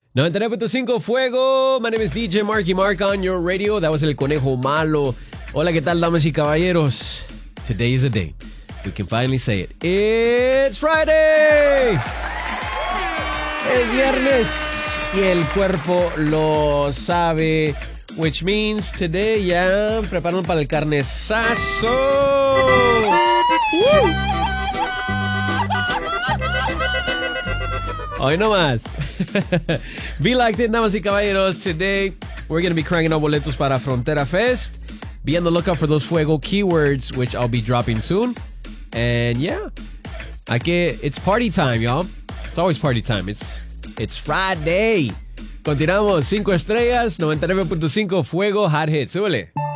99.5 Fuego. My name is DJ Marky Mark on your radio. That was El Conejo Malo. Hola, ¿qué tal, damas y caballeros? Today is a day. We can finally say it. It's Friday. Es viernes y el cuerpo lo sabe. Which means today ya preparan para el carnezazo. ¡Woo! Hoy no más. Be like it, damas y caballeros. Today, we're going to be cranking out boletos para Frontera Fest. Be on the lookout for those Fuego keywords, which I'll be dropping soon. And yeah, it's party time, y'all. It's always party time. It's Friday. Continuamos. 5 estrellas, 99.5 Fuego Hot Hits. Súbele.